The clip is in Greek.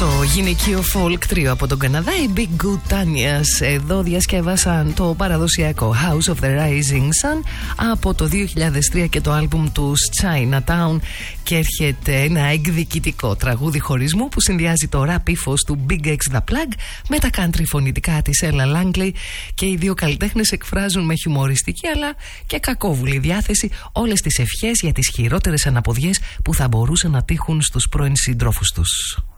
Το γυναικείο folk τρίο από τον Καναδά, οι Big Good Tanyas, εδώ διασκεύασαν το παραδοσιακό House of the Rising Sun από το 2003 και το άλμπουμ τους Chinatown, και έρχεται ένα εκδικητικό τραγούδι χωρισμού που συνδυάζει το rap ύφος του Big X The Plug με τα country φωνητικά της Ella Langley, και οι δύο καλλιτέχνες εκφράζουν με χιουμοριστική αλλά και κακόβουλη διάθεση όλες τις ευχές για τις χειρότερες αναποδιές που θα μπορούσαν να τύχουν στους πρώην συντρόφους τους.